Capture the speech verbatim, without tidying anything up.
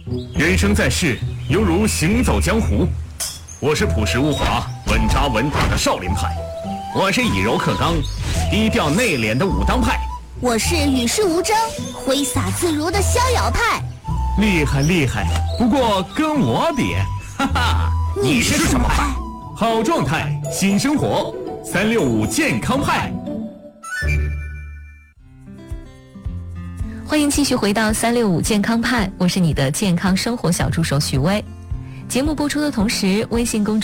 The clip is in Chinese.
人生在世，犹如行走江湖。我是朴实无华、稳扎稳打的少林派，我是以柔克刚、低调内敛的武当派， 我是与世无争、挥洒自如的逍遥派。 厉害厉害，不过跟我比，哈哈， 你是什么派？ 好状态，新生活，三六五健康派。 欢迎继续回到三六五健康派，我是你的健康生活小助手许巍。节目播出的同时，微信公众